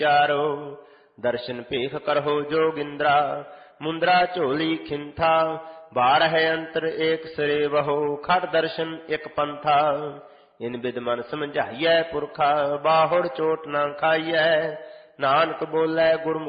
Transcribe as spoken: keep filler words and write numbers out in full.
ਚਾਰੋ। ਦਰਸ਼ਨ ਭੇਖ ਕਰਹੁ ਜੋਗਿੰਦਰਾ, ਮੁੰਦਰਾ ਝੋਲੀ ਖਿੰਥਾ। ਬਾਰਹਿ ਅੰਤਰ ਏਕ ਸਿਰੇ ਵਹੋ, ਖਟ ਦਰਸ਼ਨ ਇਕ ਪੰਥਾ। ਇਨ ਬਿਦ ਮਨ ਸਮਝਾਈਐ ਪੁਰਖਾ, ਬਾਹੁੜ ਚੋਟ ਨਾ ਖਾਈਐ। ਨਾਨਕ ਬੋਲੇ ਗੁਰਮੁਖ